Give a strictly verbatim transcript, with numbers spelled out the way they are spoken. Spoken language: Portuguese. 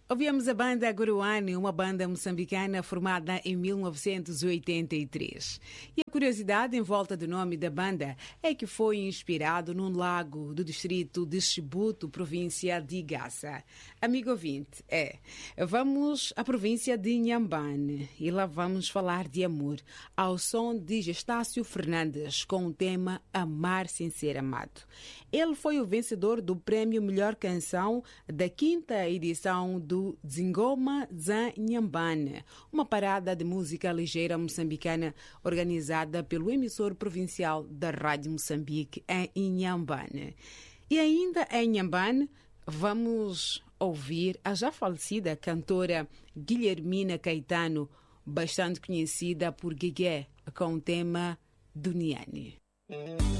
Ouvimos a banda Guruane, uma banda moçambicana formada em mil novecentos e oitenta e três. E a curiosidade em volta do nome da banda é que foi inspirado num lago do distrito de Chibuto, província de Igassa. Amigo ouvinte, é, vamos à província de Inhambane e lá vamos falar de amor, ao som de Gestácio Fernandes, com o tema Amar Sem Ser Amado. Ele foi o vencedor do prêmio Melhor Canção da quinta edição do Dzingoma Za Inhambane, uma parada de música ligeira moçambicana organizada pelo emissor provincial da Rádio Moçambique em Inhambane. E ainda em Inhambane, vamos ouvir a já falecida cantora Guilhermina Caetano, bastante conhecida por Guigué, com o tema Duniani.